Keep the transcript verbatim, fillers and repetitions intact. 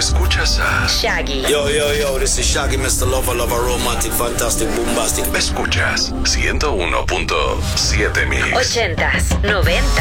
escuchas a Shaggy. Yo, yo, yo, this is Shaggy, mister Lover, Lover, Romantic, Fantastic, Bombastic. Escuchas ciento uno punto siete Mix. Ochentas, noventas.